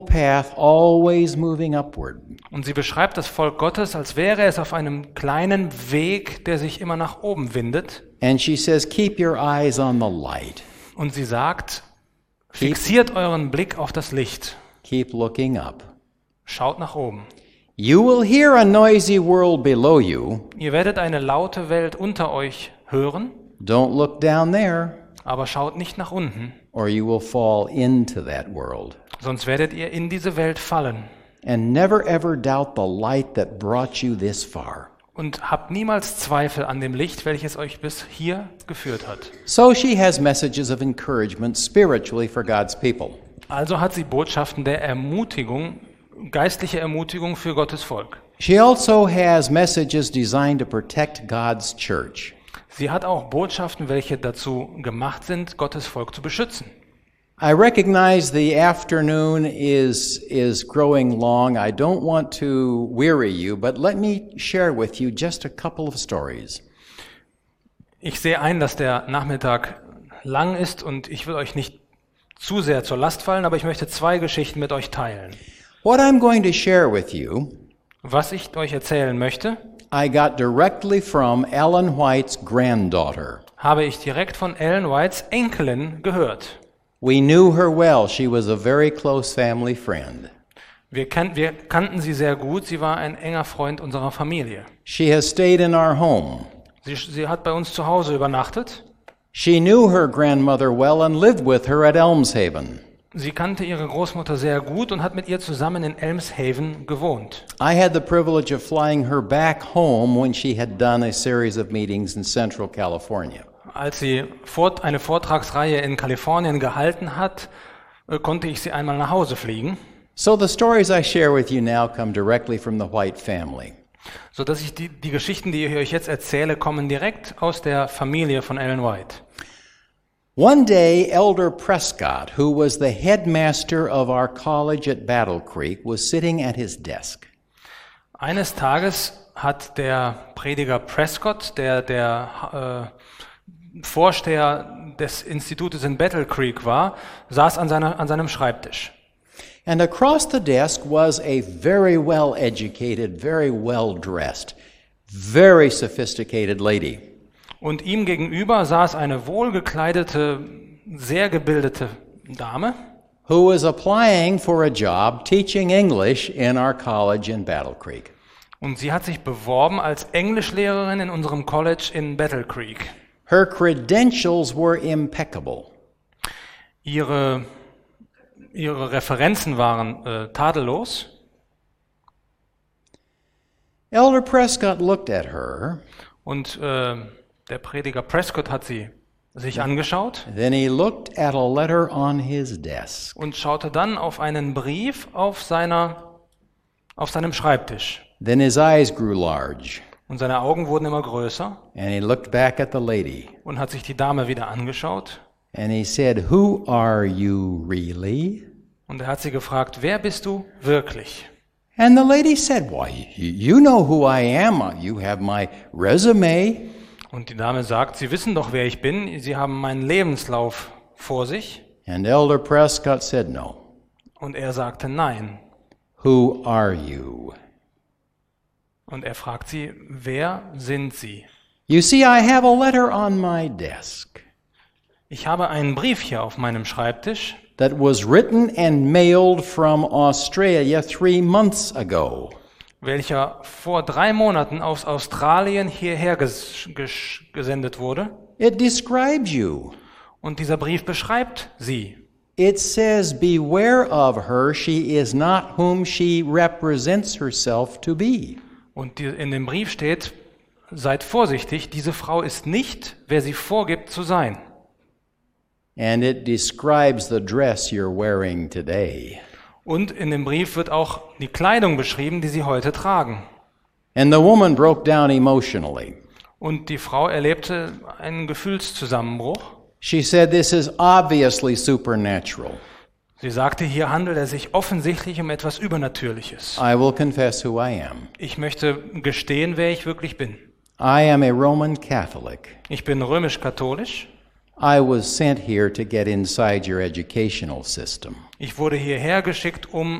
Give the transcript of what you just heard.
path always moving upward. Und sie beschreibt das Volk Gottes, als wäre es auf einem kleinen Weg, der sich immer nach oben windet. And she says, keep your eyes on the light. Und sie sagt, fixiert euren Blick auf das Licht. Keep looking up. Schaut nach oben. You will hear a noisy world below you. Ihr werdet eine laute Welt unter euch hören, Don't look down there, aber schaut nicht nach unten, or you will fall into that world. sonst werdet ihr in diese Welt fallen. And never ever doubt the light that brought you this far. Und habt niemals Zweifel an dem Licht, welches euch bis hier geführt hat. So she has messages of encouragement spiritually for God's people. Also hat sie Botschaften der Ermutigung, geistliche Ermutigung für Gottes Volk. She also has messages designed to protect God's church. Sie hat auch Botschaften, welche dazu gemacht sind, Gottes Volk zu beschützen. I recognize the afternoon is growing long. I don't want to weary you, but let me share with you just a couple of stories. Ich sehe ein, dass der Nachmittag lang ist und ich will euch nicht zu sehr zur Last fallen, aber ich möchte 2 Geschichten mit euch teilen. What I'm going to share with you, Was ich euch erzählen möchte, I got directly from Ellen White's granddaughter. habe ich direkt von Ellen Whites Enkelin gehört. We knew her well. She was a very close family friend. Wir kannten sie sehr gut, sie war ein enger Freund unserer Familie. She has stayed in our home. Sie hat bei uns zu Hause übernachtet. She knew her grandmother well and lived with her at Elmshaven. Sie kannte ihre Großmutter sehr gut und hat mit ihr zusammen in Elmshaven gewohnt. I had the privilege of flying her back home when she had done a series of meetings in Central California. Als sie eine Vortragsreihe in Kalifornien gehalten hat, konnte ich sie einmal nach Hause fliegen, So the stories I share with you now come directly from the White family. sodass ich die Geschichten, die ich euch jetzt erzähle, kommen direkt aus der Familie von Ellen White. One day, Elder Prescott, who was the headmaster of our college at Battle Creek, was sitting at his desk. Eines Tages hat der Prediger Prescott, der Vorsteher des Institutes in Battle Creek war, saß an seinem Schreibtisch. And across the desk was a very well-educated, very well-dressed, very sophisticated lady. Und ihm gegenüber saß eine wohlgekleidete, sehr gebildete Dame, who was applying for a job teaching English in our college in Battle Creek. und sie hat sich beworben als Englischlehrerin in unserem College in Battle Creek. Her credentials were impeccable. Ihre Referenzen waren tadellos. Elder Prescott looked at her, Und der Prediger Prescott hat sie sich angeschaut then he looked at a letter on his desk. und schaute dann auf einen Brief auf seinem Schreibtisch. Then his eyes grew large, Und seine Augen wurden immer größer and he looked back at the lady, und hat sich die Dame wieder angeschaut. and he said, "Who are you really?" Und er hat sie gefragt, wer bist du wirklich? And the lady said, "Why, you know who I am. You have my resume." Und die Dame sagt, Sie wissen doch, wer ich bin. Sie haben meinen Lebenslauf vor sich. And Elder Prescott said, "No. Und er sagte nein. Who are you?" Und er fragt sie, wer sind Sie? You see, I have a letter on my desk Ich habe einen Brief hier auf meinem Schreibtisch, that was written and mailed from Australia 3 months ago. welcher vor 3 Monaten aus Australien hierher gesendet wurde. It describes you. Und dieser Brief beschreibt sie. It says, "Beware of her. She is not whom she represents herself to be." Und in dem Brief steht, seid vorsichtig, diese Frau ist nicht, wer sie vorgibt zu sein. And it describes the dress you're wearing today. Und in dem Brief wird auch die Kleidung beschrieben, die sie heute tragen. And the woman broke down emotionally. Und die Frau erlebte einen Gefühlszusammenbruch. She said, "This is obviously supernatural. Sie sagte, hier handelt es sich offensichtlich um etwas Übernatürliches. I will confess who I am. Ich möchte gestehen, wer ich wirklich bin. I am a Roman Catholic. Ich bin römisch-katholisch. I was sent here to get inside your educational system. Ich wurde hierher geschickt, um